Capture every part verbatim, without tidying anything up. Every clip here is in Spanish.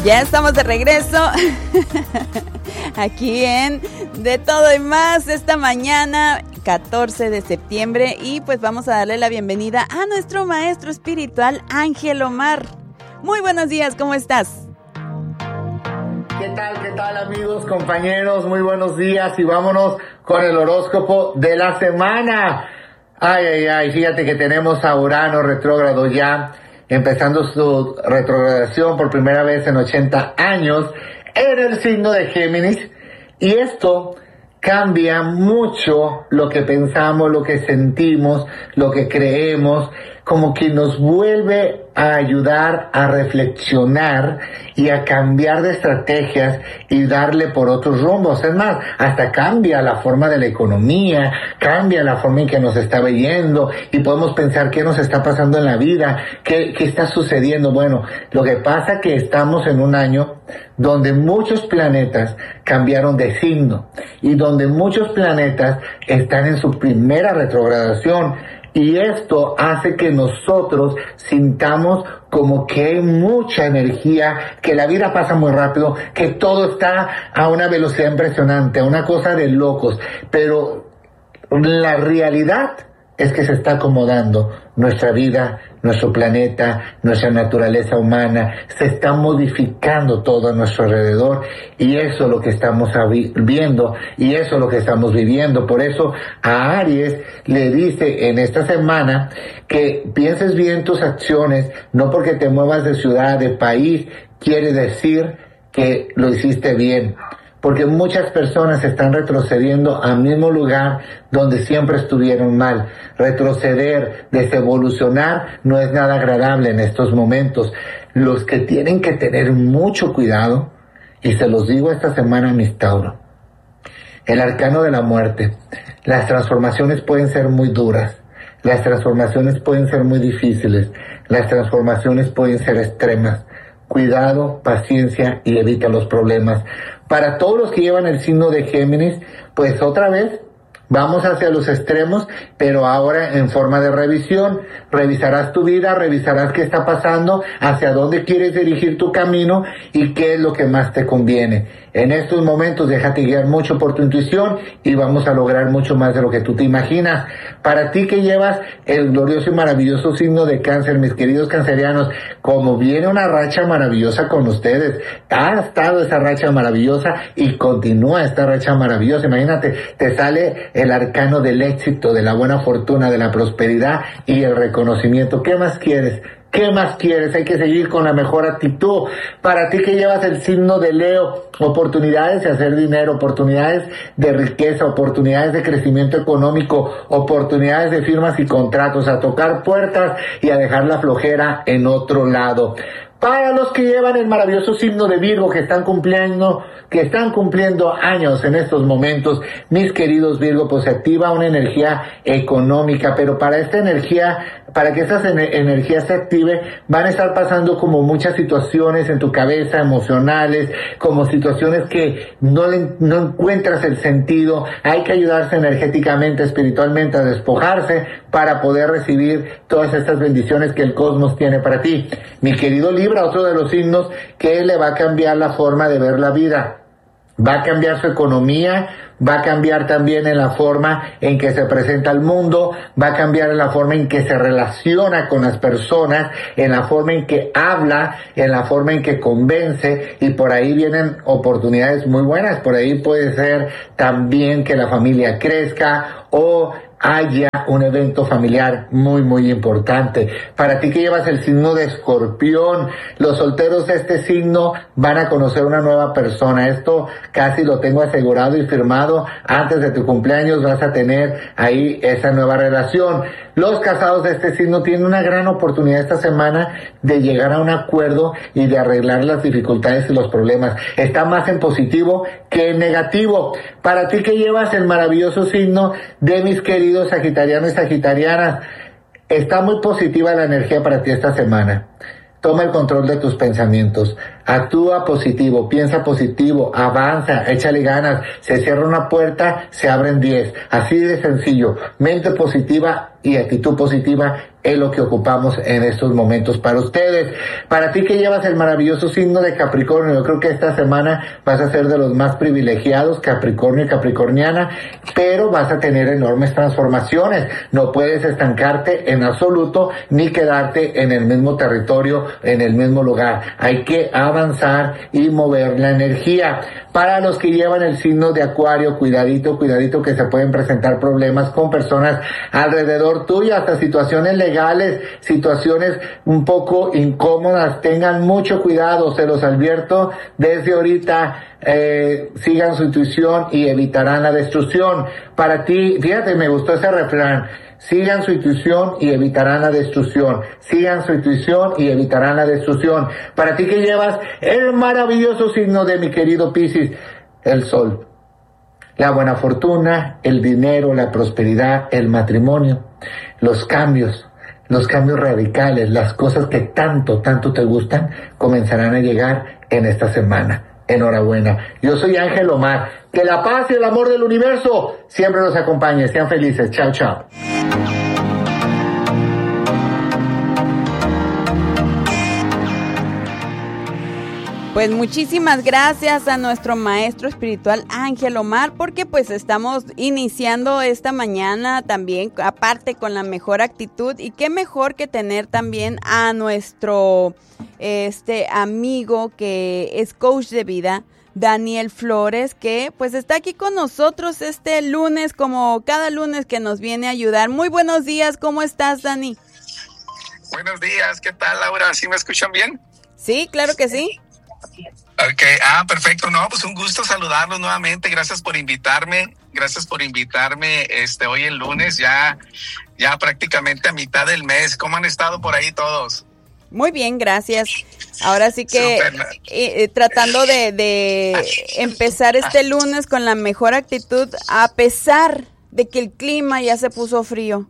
Ya estamos de regreso aquí en De Todo y Más esta mañana, catorce de septiembre, y pues vamos a darle la bienvenida a nuestro maestro espiritual Ángel Omar. Muy buenos días, ¿cómo estás? ¿Qué tal, qué tal amigos, compañeros? Muy buenos días y vámonos con el horóscopo de la semana. Ay, ay, ay, fíjate que tenemos a Urano retrógrado ya, empezando su retrogradación por primera vez en ochenta años en el signo de Géminis, y esto cambia mucho lo que pensamos, lo que sentimos, lo que creemos, como que nos vuelve a ayudar a reflexionar y a cambiar de estrategias y darle por otros rumbos. Es más, hasta cambia la forma de la economía, cambia la forma en que nos está viendo y podemos pensar qué nos está pasando en la vida, qué, qué está sucediendo. Bueno, lo que pasa es que estamos en un año donde muchos planetas cambiaron de signo y donde muchos planetas están en su primera retrogradación. Y esto hace que nosotros sintamos como que hay mucha energía, que la vida pasa muy rápido, que todo está a una velocidad impresionante, a una cosa de locos. Pero la realidad es que se está acomodando nuestra vida, nuestro planeta, nuestra naturaleza humana, se está modificando todo a nuestro alrededor, y eso es lo que estamos viendo y eso es lo que estamos viviendo. Por eso a Aries le dice en esta semana que pienses bien tus acciones, no porque te muevas de ciudad, de país, quiere decir que lo hiciste bien. Porque muchas personas están retrocediendo al mismo lugar donde siempre estuvieron mal. Retroceder, desevolucionar, no es nada agradable en estos momentos. Los que tienen que tener mucho cuidado, y se los digo esta semana, mis Tauro, el arcano de la muerte. Las transformaciones pueden ser muy duras, las transformaciones pueden ser muy difíciles, las transformaciones pueden ser extremas. Cuidado, paciencia y evita los problemas. Para todos los que llevan el signo de Géminis, pues otra vez vamos hacia los extremos, pero ahora en forma de revisión. Revisarás tu vida, revisarás qué está pasando, hacia dónde quieres dirigir tu camino y qué es lo que más te conviene. En estos momentos déjate guiar mucho por tu intuición y vamos a lograr mucho más de lo que tú te imaginas. Para ti que llevas el glorioso y maravilloso signo de Cáncer, mis queridos cancerianos, como viene una racha maravillosa con ustedes, ha estado esa racha maravillosa y continúa esta racha maravillosa. Imagínate, te sale el arcano del éxito, de la buena fortuna, de la prosperidad y el reconocimiento. ¿Qué más quieres? ¿Qué más quieres? Hay que seguir con la mejor actitud. Para ti que llevas el signo de Leo, oportunidades de hacer dinero, oportunidades de riqueza, oportunidades de crecimiento económico, oportunidades de firmas y contratos, a tocar puertas y a dejar la flojera en otro lado. Para los que llevan el maravilloso signo de Virgo, que están cumpliendo, que están cumpliendo años en estos momentos, mis queridos Virgo, pues se activa una energía económica, pero para esta energía, para que esa energía se active, van a estar pasando como muchas situaciones en tu cabeza, emocionales, como situaciones que no, le, no encuentras el sentido. Hay que ayudarse energéticamente, espiritualmente, a despojarse para poder recibir todas estas bendiciones que el cosmos tiene para ti. Mi querido Libra, otro de los signos que le va a cambiar la forma de ver la vida. Va a cambiar su economía, va a cambiar también en la forma en que se presenta al mundo, va a cambiar en la forma en que se relaciona con las personas, en la forma en que habla, en la forma en que convence, y por ahí vienen oportunidades muy buenas. Por ahí puede ser también que la familia crezca o haya un evento familiar muy muy importante. Para ti que llevas el signo de Escorpión, los solteros de este signo van a conocer una nueva persona. Esto casi lo tengo asegurado y firmado. Antes de tu cumpleaños vas a tener ahí esa nueva relación. Los casados de este signo tienen una gran oportunidad esta semana de llegar a un acuerdo y de arreglar las dificultades y los problemas. Está más en positivo que en negativo. Para ti que llevas el maravilloso signo de mis queridos sagitarianos y sagitarianas, está muy positiva la energía para ti esta semana. Toma el control de tus pensamientos, actúa positivo, piensa positivo, avanza, échale ganas. Se cierra una puerta, se abren diez. Así de sencillo. Mente positiva y actitud positiva es lo que ocupamos en estos momentos para ustedes. Para ti que llevas el maravilloso signo de Capricornio, yo creo que esta semana vas a ser de los más privilegiados, Capricornio y Capricorniana, pero vas a tener enormes transformaciones. No puedes estancarte en absoluto ni quedarte en el mismo territorio, en el mismo lugar. Hay que avanzar y mover la energía. Para los que llevan el signo de Acuario, cuidadito, cuidadito que se pueden presentar problemas con personas alrededor tuyo, hasta situaciones legales, situaciones un poco incómodas. Tengan mucho cuidado, se los advierto desde ahorita. Eh, sigan su intuición y evitarán la destrucción. Para ti, fíjate, me gustó ese refrán: sigan su intuición y evitarán la destrucción. Sigan su intuición y evitarán la destrucción. Para ti que llevas el maravilloso signo de mi querido Piscis, el Sol. La buena fortuna, el dinero, la prosperidad, el matrimonio, los cambios, los cambios radicales, las cosas que tanto, tanto te gustan, comenzarán a llegar en esta semana. Enhorabuena. Yo soy Ángel Omar. Que la paz y el amor del universo siempre los acompañe. Sean felices. Chao, chao. Pues muchísimas gracias a nuestro maestro espiritual Ángel Omar, porque pues estamos iniciando esta mañana también, aparte con la mejor actitud, y qué mejor que tener también a nuestro este amigo que es coach de vida, Daniel Flores, que pues está aquí con nosotros este lunes, como cada lunes que nos viene a ayudar. Muy buenos días, ¿cómo estás, Dani? Buenos días, ¿qué tal, Laura? ¿Sí me escuchan bien? Sí, claro que sí. Ok, ah, perfecto. No, pues un gusto saludarlos nuevamente. Gracias por invitarme. Gracias por invitarme este hoy el lunes, ya, ya prácticamente a mitad del mes. ¿Cómo han estado por ahí todos? Muy bien, gracias. Ahora sí que eh, tratando de, de empezar este lunes con la mejor actitud, a pesar de que el clima ya se puso frío.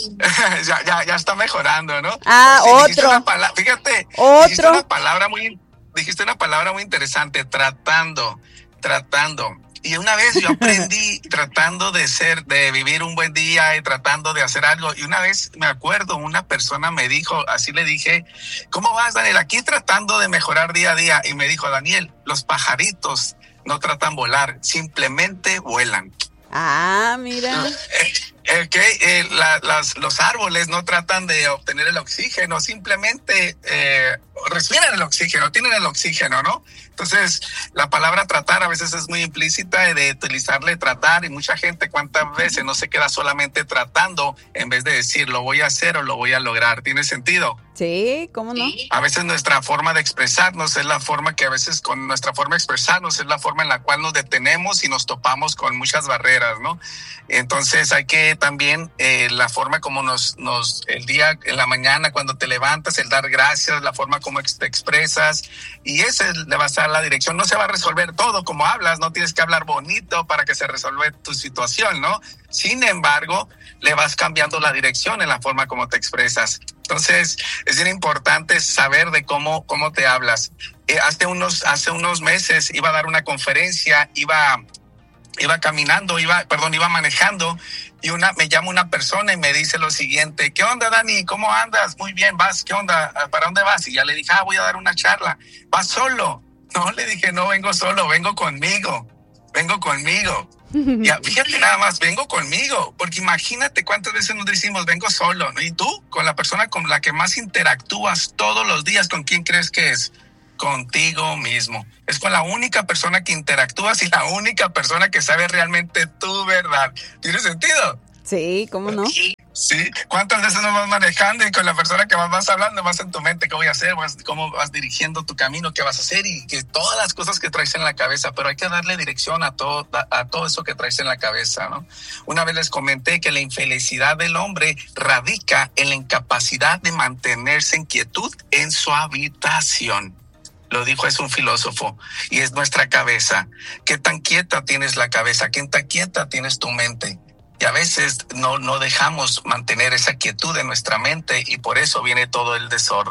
ya, ya, ya está mejorando, ¿no? Ah, sí, otro. Una pala- fíjate, otro. Dijiste una palabra muy, dijiste una palabra muy interesante, tratando, tratando. Y una vez yo aprendí tratando de ser, de vivir un buen día y tratando de hacer algo. Y una vez me acuerdo, una persona me dijo, así le dije, ¿cómo vas, Daniel? Aquí tratando de mejorar día a día. Y me dijo, Daniel, los pajaritos no tratan volar, simplemente vuelan. Ah, mira. Eh, okay, eh, la, las, los árboles no tratan de obtener el oxígeno, simplemente eh, respiran el oxígeno, tienen el oxígeno, ¿no? Entonces, la palabra tratar a veces es muy implícita de utilizarle tratar, y mucha gente cuántas veces no se queda solamente tratando en vez de decir lo voy a hacer o lo voy a lograr. ¿Tiene sentido? Sí, ¿cómo no? A veces nuestra forma de expresarnos es la forma que a veces con nuestra forma de expresarnos es la forma en la cual nos detenemos y nos topamos con muchas barreras, ¿no? Entonces hay que también eh, la forma como nos, nos, el día en la mañana cuando te levantas, el dar gracias, la forma como te expresas, y ese le va a estar la dirección. No se va a resolver todo como hablas, no tienes que hablar bonito para que se resuelva tu situación, ¿no? Sin embargo, le vas cambiando la dirección en la forma como te expresas. Entonces, es bien importante saber de cómo, cómo te hablas. Eh, hace unos, hace unos meses iba a dar una conferencia, iba, iba caminando, iba, perdón, iba manejando, y una, me llama una persona y me dice lo siguiente: ¿qué onda, Dani? ¿Cómo andas? Muy bien, ¿vas? ¿Qué onda? ¿Para dónde vas? Y ya le dije, ah, voy a dar una charla. ¿Vas solo? No, le dije, no vengo solo, vengo conmigo, vengo conmigo. Ya, fíjate nada más, vengo conmigo, porque imagínate cuántas veces nos decimos vengo solo, ¿no? Y tú, con la persona con la que más interactúas todos los días, ¿con quién crees que es? Contigo mismo. Es con la única persona que interactúas y la única persona que sabe realmente tu verdad. ¿Tiene sentido? Sí, ¿cómo no? Sí. ¿Cuántas veces nos vas manejando y con la persona que más vas hablando vas en tu mente qué voy a hacer, vas, cómo vas dirigiendo tu camino, qué vas a hacer, y que todas las cosas que traes en la cabeza? Pero hay que darle dirección a todo, a, a todo eso que traes en la cabeza, ¿no? Una vez les comenté que la infelicidad del hombre radica en la incapacidad de mantenerse en quietud en su habitación. Lo dijo, es un filósofo, y es nuestra cabeza. ¿Qué tan quieta tienes la cabeza? ¿Qué tan quieta tienes tu mente? Y a veces no, no dejamos mantener esa quietud en nuestra mente, y por eso viene todo el desorden.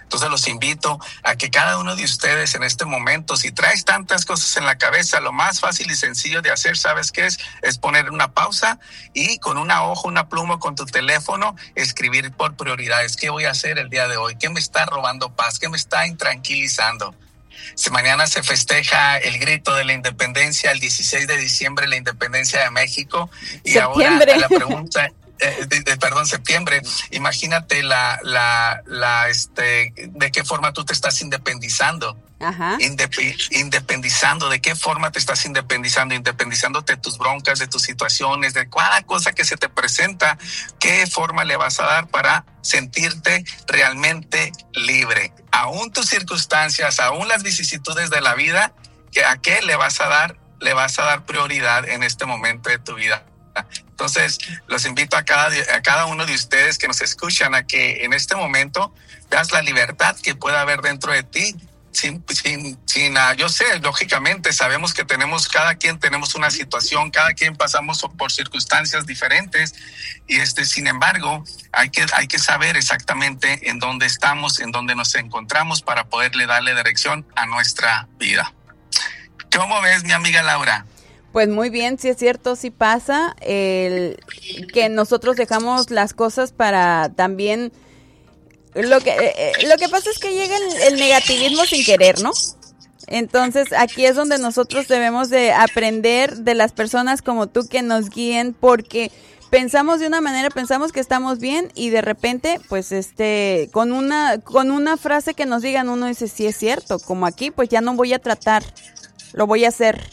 Entonces los invito a que cada uno de ustedes en este momento, si traes tantas cosas en la cabeza, lo más fácil y sencillo de hacer, ¿sabes qué es? Es poner una pausa y con una hoja, una pluma, con tu teléfono, escribir por prioridades. ¿Qué voy a hacer el día de hoy? ¿Qué me está robando paz? ¿Qué me está intranquilizando? Si mañana se festeja el grito de la independencia, el dieciséis de diciembre, la independencia de México. Y septiembre. Ahora la pregunta, eh, de, de, perdón, septiembre. Imagínate la, la, la, este, de qué forma tú te estás independizando. Ajá. Indep- independizando, ¿de qué forma te estás independizando? Independizándote de tus broncas, de tus situaciones, de cada cosa que se te presenta. ¿Qué forma le vas a dar para sentirte realmente libre? Aún tus circunstancias, aún las vicisitudes de la vida, ¿a qué le vas a dar? Le vas a dar prioridad en este momento de tu vida. Entonces, los invito a cada, a cada uno de ustedes que nos escuchan a que en este momento veas la libertad que pueda haber dentro de ti. Sin, sin, sin, uh, yo sé, lógicamente sabemos que tenemos, cada quien tenemos una situación, cada quien pasamos por circunstancias diferentes y este, sin embargo, hay que, hay que saber exactamente en dónde estamos, en dónde nos encontramos para poderle darle dirección a nuestra vida. ¿Cómo ves, mi amiga Laura? Pues muy bien, sí es cierto, sí pasa, el que nosotros dejamos las cosas para también. Lo que eh, lo que pasa es que llega el, el negativismo sin querer, ¿no? Entonces aquí es donde nosotros debemos de aprender de las personas como tú que nos guíen, porque pensamos de una manera, pensamos que estamos bien y de repente, pues este, con una con una frase que nos digan, uno dice, sí es cierto, como aquí, pues ya no voy a tratar, lo voy a hacer.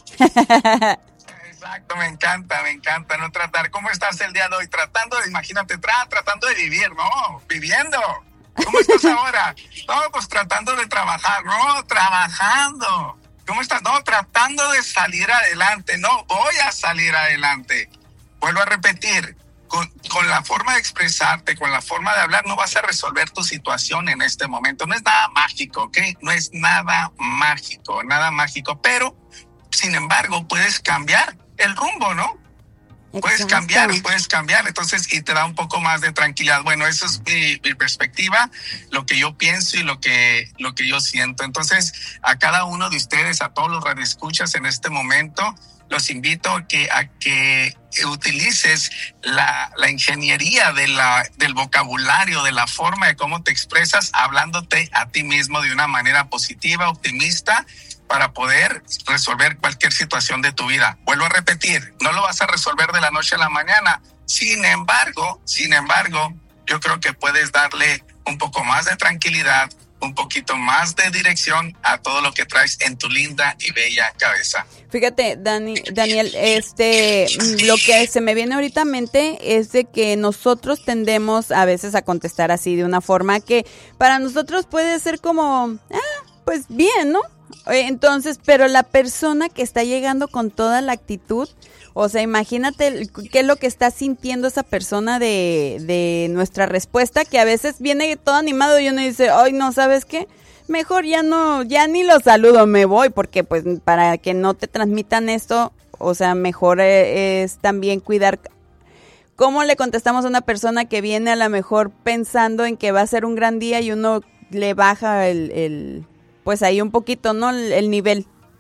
Exacto, me encanta, me encanta no tratar. ¿Cómo estás el día de hoy? Tratando de, imagínate, tra- tratando de vivir, ¿no? Viviendo. ¿Cómo estás ahora? No, pues tratando de trabajar. No, trabajando. ¿Cómo estás? No, tratando de salir adelante. No, voy a salir adelante. Vuelvo a repetir, con, con la forma de expresarte, con la forma de hablar, no vas a resolver tu situación en este momento. No es nada mágico, ¿ok? No es nada mágico, nada mágico. Pero, sin embargo, puedes cambiar el rumbo, ¿no? Puedes cambiar, puedes cambiar, entonces, y te da un poco más de tranquilidad. Bueno, eso es mi, mi perspectiva, lo que yo pienso y lo que, lo que yo siento. Entonces, a cada uno de ustedes, a todos los radioescuchas en este momento, los invito a que, a que utilices la, la ingeniería de la, del vocabulario, de la forma de cómo te expresas, hablándote a ti mismo de una manera positiva, optimista, para poder resolver cualquier situación de tu vida. Vuelvo a repetir, no lo vas a resolver de la noche a la mañana. Sin embargo, sin embargo, yo creo que puedes darle un poco más de tranquilidad, un poquito más de dirección a todo lo que traes en tu linda y bella cabeza. Fíjate, Dani, Daniel, este, lo que se me viene ahorita a mente es de que nosotros tendemos a veces a contestar así de una forma que para nosotros puede ser como, ah, pues bien, ¿no? Entonces, pero la persona que está llegando con toda la actitud, o sea, imagínate qué es lo que está sintiendo esa persona de, de nuestra respuesta, que a veces viene todo animado y uno dice, ay, no, ¿sabes qué? Mejor ya no, ya ni lo saludo, me voy, porque pues para que no te transmitan esto, o sea, mejor es también cuidar cómo le contestamos a una persona que viene a lo mejor pensando en que va a ser un gran día y uno le baja el... el pues ahí un poquito, ¿no? El, el nivel.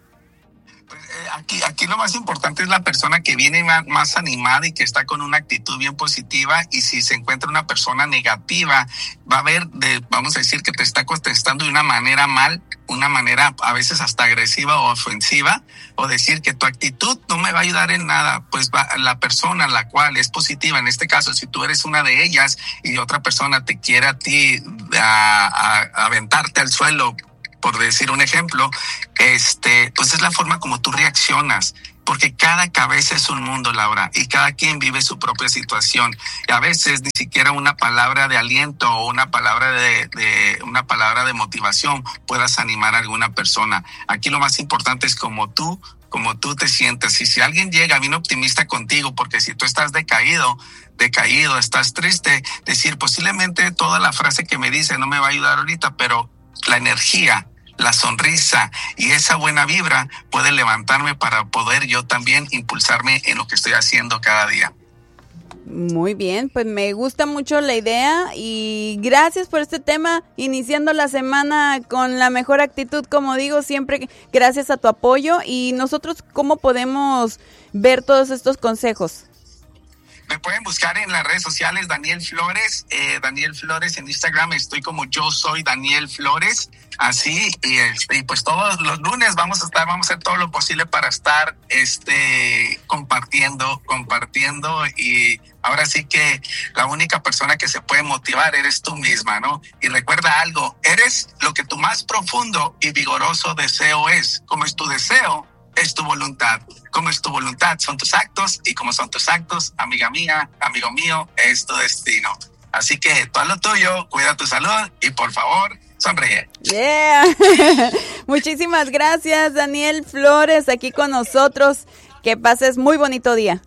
Pues, eh, aquí, aquí lo más importante es la persona que viene más, más animada y que está con una actitud bien positiva, y si se encuentra una persona negativa, va a ver, de, vamos a decir que te está contestando de una manera mal, una manera a veces hasta agresiva o ofensiva, o decir que tu actitud no me va a ayudar en nada. Pues va, la persona la cual es positiva, en este caso, si tú eres una de ellas y otra persona te quiere a ti a, a, a aventarte al suelo, por decir un ejemplo, este, pues es la forma como tú reaccionas, porque cada cabeza es un mundo, Laura, y cada quien vive su propia situación. Y a veces ni siquiera una palabra de aliento o una palabra de, de una palabra de motivación puedas animar a alguna persona. Aquí lo más importante es como tú, como tú te sientas. Y si alguien llega bien optimista contigo, porque si tú estás decaído, decaído, estás triste, decir posiblemente toda la frase que me dice no me va a ayudar ahorita, pero la energía, la sonrisa y esa buena vibra puede levantarme para poder yo también impulsarme en lo que estoy haciendo cada día. Muy bien, pues me gusta mucho la idea y gracias por este tema, iniciando la semana con la mejor actitud, como digo, siempre gracias a tu apoyo. Y nosotros, ¿cómo podemos ver todos estos consejos? Me pueden buscar en las redes sociales Daniel Flores, eh, Daniel Flores en Instagram, estoy como yo soy Daniel Flores, así, y, este, y pues todos los lunes vamos a estar, vamos a hacer todo lo posible para estar este, compartiendo, compartiendo, y ahora sí que la única persona que se puede motivar eres tú misma, ¿no? Y recuerda algo, eres lo que tu más profundo y vigoroso deseo es. Como es tu deseo, es tu voluntad. Como es tu voluntad, son tus actos, y como son tus actos, amiga mía, amigo mío, es tu destino. Así que tú haz lo tuyo, cuida tu salud y por favor, sonríe. Yeah. Muchísimas gracias, Daniel Flores, aquí con nosotros. Que pases muy bonito día.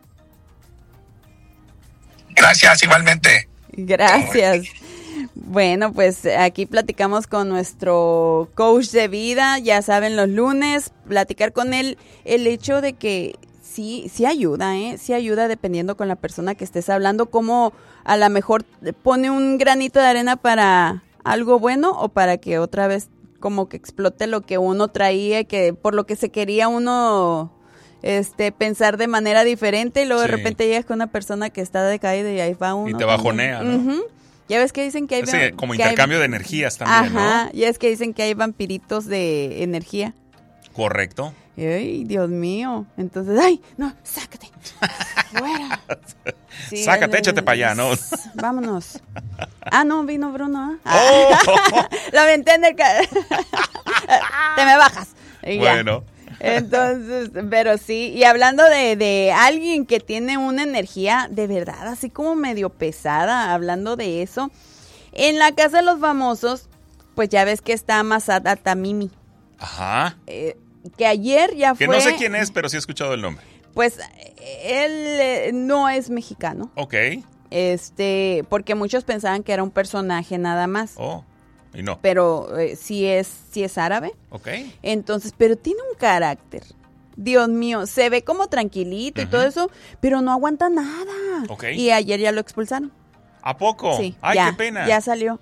Gracias, igualmente. Gracias. Bueno, pues aquí platicamos con nuestro coach de vida, ya saben, los lunes, platicar con él el hecho de que sí, sí ayuda, ¿eh? Sí ayuda dependiendo con la persona que estés hablando, cómo a lo mejor pone un granito de arena para algo bueno o para que otra vez como que explote lo que uno traía, que por lo que se quería uno este pensar de manera diferente, y luego sí, de repente llegas con una persona que está decaída y ahí va uno. Y te bajonea, ¿no? Uh-huh. Ya ves que dicen que hay... Sí, como intercambio hay, de energías también, ajá, ¿no? Ya es que dicen que hay vampiritos de energía. Correcto. Ay, Dios mío. Entonces, ay, no, sácate. Fuera. Sí, sácate, el, échate para allá, ¿no? Vámonos. Ah, no, vino Bruno. ¿eh? Oh. Lo aventé en el... Te me bajas. Y bueno. Ya. Entonces, pero sí, y hablando de, de alguien que tiene una energía de verdad, así como medio pesada, hablando de eso, en la casa de los famosos, pues ya ves que está Masada Tamimi. Ajá. Eh, que ayer ya que fue... Que no sé quién es, pero sí he escuchado el nombre. Pues él eh, no es mexicano. Ok. Este, porque muchos pensaban que era un personaje nada más. Oh. Y no. Pero eh, sí es sí es árabe. Ok. Entonces, pero tiene un carácter. Dios mío, se ve como tranquilito uh-huh. y todo eso, pero no aguanta nada. Ok. Y ayer ya lo expulsaron. ¿A poco? Sí. Ay, ya, qué pena. Ya salió.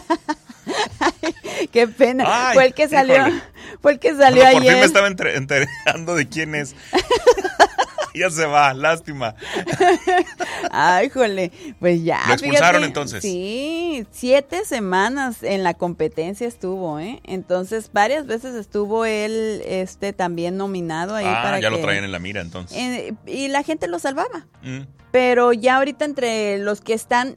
Qué pena. Ay, fue el que salió. Híjole. Fue el que salió bueno, ayer. Por fin me estaba entre- enterando de quién es. Ya se va, lástima. Ay, jole, pues ya. ¿Lo expulsaron fíjate, entonces? Sí, siete semanas en la competencia estuvo, ¿eh? Entonces, varias veces estuvo él este, también nominado ahí ah, para ya que, lo traían en la mira entonces. Eh, y la gente lo salvaba. Mm. Pero ya ahorita entre los que están...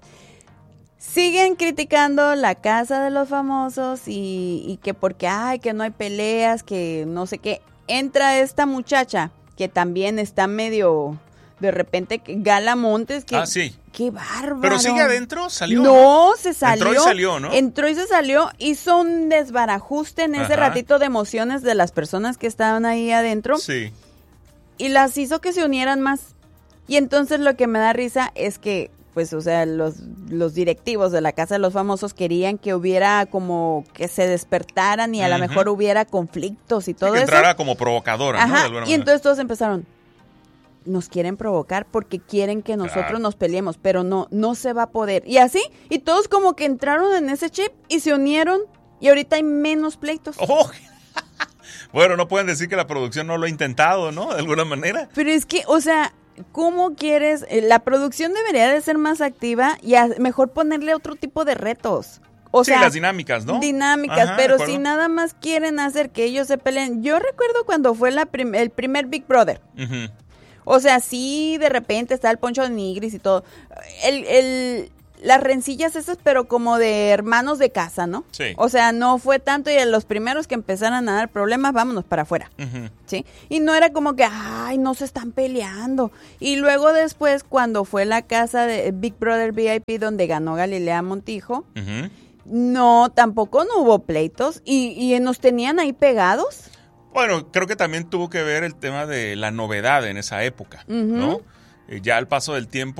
Siguen criticando la casa de los famosos y, y que porque, ay, que no hay peleas, que no sé qué. Entra esta muchacha que también está medio, de repente, Gala Montes. Que, ah, sí. ¡Qué bárbaro! ¿Pero sigue adentro? ¿Salió? No, se salió. Entró y salió, ¿no? Entró y se salió. Hizo un desbarajuste en ese Ajá. ratito de emociones de las personas que estaban ahí adentro. Sí. Y las hizo que se unieran más. Y entonces lo que me da risa es que pues, o sea, los, los directivos de la Casa de los Famosos querían que hubiera como que se despertaran y a uh-huh. lo mejor hubiera conflictos y todo sí, que eso. Que entrara como provocadora, Ajá. ¿no? De alguna y manera. entonces todos empezaron, nos quieren provocar porque quieren que nosotros claro. nos peleemos, pero no, no se va a poder. Y así, y todos como que entraron en ese chip y se unieron y ahorita hay menos pleitos. ¡Oh! Bueno, no pueden decir que la producción no lo ha intentado, ¿no? De alguna manera. Pero es que, o sea... ¿Cómo quieres? La producción debería de ser más activa y a mejor ponerle otro tipo de retos. O sí, sea, las dinámicas, ¿no? Dinámicas, Ajá, pero si nada más quieren hacer que ellos se peleen. Yo recuerdo cuando fue la prim- el primer Big Brother. Uh-huh. O sea, sí, de repente está el Poncho de Nigris y todo. El... el las rencillas esas, pero como de hermanos de casa, ¿no? Sí. O sea, no fue tanto y los primeros que empezaran a dar problemas, vámonos para afuera, uh-huh. ¿sí? Y no era como que, ay, no se están peleando. Y luego después, cuando fue la casa de Big Brother V I P, donde ganó Galilea Montijo, uh-huh. no, tampoco no hubo pleitos y, y nos tenían ahí pegados. Bueno, creo que también tuvo que ver el tema de la novedad en esa época, uh-huh. ¿no? Eh, ya al paso del tiempo,